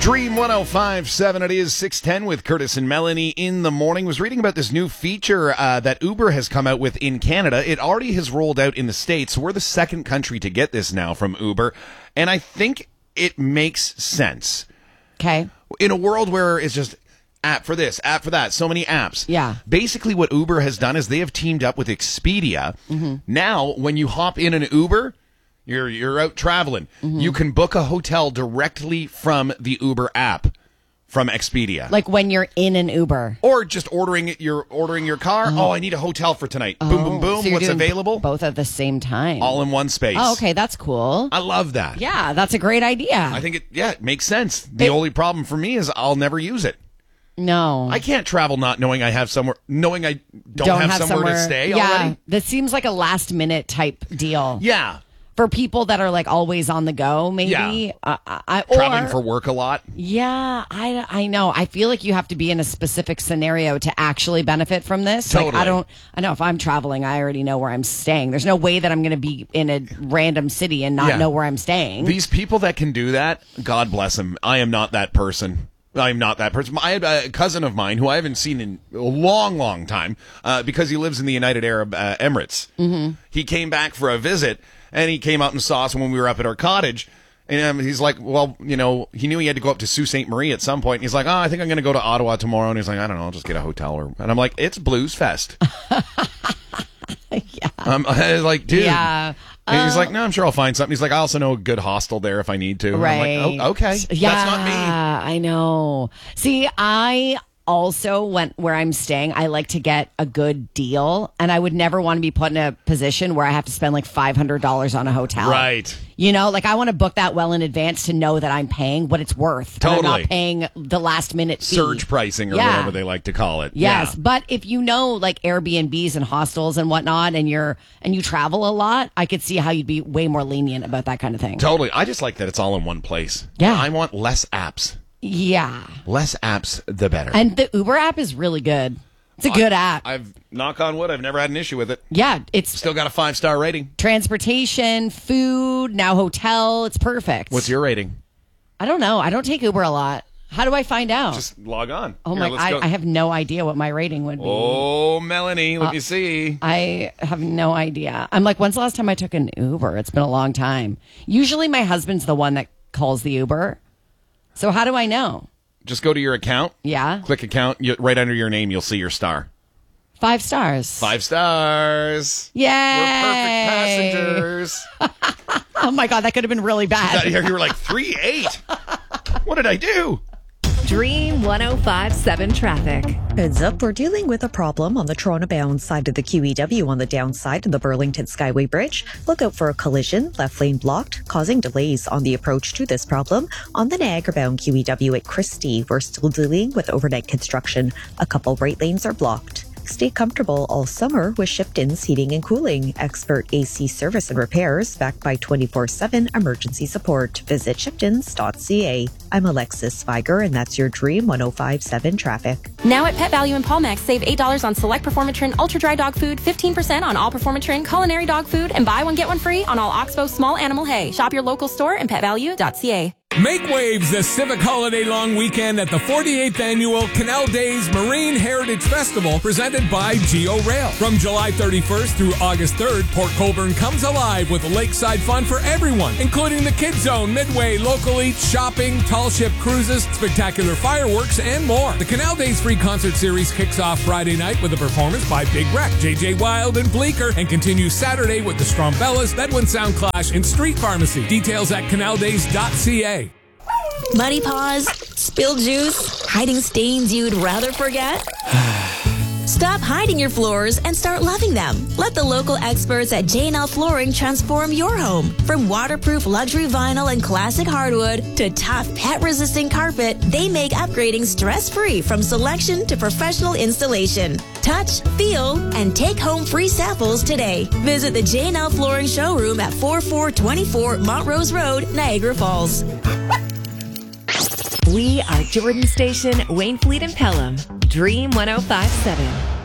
Dream 105.7, it is 6:10 with Curtis and Melanie in the morning. Was reading about this new feature that Uber has come out with in Canada. It already has rolled out in the States. We're the second country to get this now from Uber, and I think it makes sense. Okay. In a world where it's just app for this, app for that, so many apps. Yeah. Basically what Uber has done is they have teamed up with Expedia. Mm-hmm. Now, when you hop in an Uber, you're out traveling. Mm-hmm. You can book a hotel directly from the Uber app from Expedia. Like when you're in an Uber. Or just ordering your car. Oh, I need a hotel for tonight. Boom, boom, boom. So what's available? Both at the same time. All in one space. Oh, okay. That's cool. I love that. Yeah, that's a great idea. I think it makes sense. The only problem for me is I'll never use it. No. I can't travel not knowing I have somewhere, knowing I don't have somewhere to stay already. That seems like a last minute type deal. Yeah. For people that are like always on the go, maybe. Yeah. Traveling for work a lot. Yeah, I know. I feel like you have to be in a specific scenario to actually benefit from this. Totally. Like, I know if I'm traveling, I already know where I'm staying. There's no way that I'm going to be in a random city and not know where I'm staying. These people that can do that, God bless them. I am not that person. I'm not that person. I had a cousin of mine who I haven't seen in a long, long time because he lives in the United Arab Emirates. Mm-hmm. He came back for a visit, and he came out and saw us when we were up at our cottage. And he's like, well, he knew he had to go up to Sault Ste. Marie at some point. And he's like, I think I'm going to go to Ottawa tomorrow. And he's like, I don't know, I'll just get a hotel. And I'm like, it's Blues Fest. Yeah. I'm like, dude. Yeah. And he's like, no, I'm sure I'll find something. He's like, I also know a good hostel there if I need to. Right. I'm like, oh, okay. Yeah, that's not me. I know. See, I also, where I'm staying, I like to get a good deal, and I would never want to be put in a position where I have to spend like $500 on a hotel. Right. Like I want to book that well in advance to know that I'm paying what it's worth. Totally. And I'm not paying the last minute fee. Surge pricing or whatever they like to call it. Yes, Yeah. but if you know like Airbnbs and hostels and whatnot, and you travel a lot, I could see how you'd be way more lenient about that kind of thing. Totally. I just like that it's all in one place. Yeah. I want less apps. Yeah. Less apps, the better. And the Uber app is really good. It's a good app. I've, knock on wood, I've never had an issue with it. Yeah, it's Still got a 5-star rating. transportation, food, now hotel. It's perfect. What's your rating? I don't know. I don't take Uber a lot. How do I find out? Just log on. Oh Here, my! let's go. I have no idea what my rating would be. Oh, Melanie, let me see. I have no idea. I'm like, when's the last time I took an Uber? It's been a long time. Usually my husband's the one that calls the Uber. So how do I know? Just go to your account. Yeah. Click account. Right under your name, you'll see your star. 5 stars. 5 stars. Yay! We're perfect passengers. Oh my God, that could have been really bad. You were like 3.8. What did I do? Dream 105.7 traffic. Heads up, we're dealing with a problem on the Toronto-bound side of the QEW on the downside of the Burlington Skyway Bridge. Look out for a collision, left lane blocked, causing delays on the approach to this problem. On the Niagara-bound QEW at Christie, we're still dealing with overnight construction. A couple right lanes are blocked. Stay comfortable all summer with Shipton's Heating and Cooling. Expert AC service and repairs backed by 24/7 emergency support. Visit shiptons.ca. I'm Alexis Viger, and that's your Dream 105.7 traffic. Now at Pet Value in Palmex, save $8 on select Performatrin Ultra Dry Dog Food, 15% on all Performatrin Culinary Dog Food, and buy one get one free on all Oxbow Small Animal Hay. Shop your local store and petvalue.ca. Make waves this civic holiday long weekend at the 48th Annual Canal Days Marine Heritage Festival presented by Geo Rail. From July 31st through August 3rd, Port Colborne comes alive with lakeside fun for everyone, including the Kids Zone, Midway, local eats, shopping, tall ship cruises, spectacular fireworks, and more. The Canal Days free concert series kicks off Friday night with a performance by Big Wreck, JJ Wild, and Bleecker, and continues Saturday with the Strombellas, Bedouin Sound Clash, and Street Pharmacy. Details at canaldays.ca. Muddy paws, spilled juice, hiding stains you'd rather forget? Stop hiding your floors and start loving them. Let the local experts at J&L Flooring transform your home. From waterproof luxury vinyl and classic hardwood to tough pet-resistant carpet, they make upgrading stress-free from selection to professional installation. Touch, feel, and take home free samples today. Visit the J&L Flooring showroom at 4424 Montrose Road, Niagara Falls. We are Jordan Station, Waynfleet and Pelham. Dream 105.7.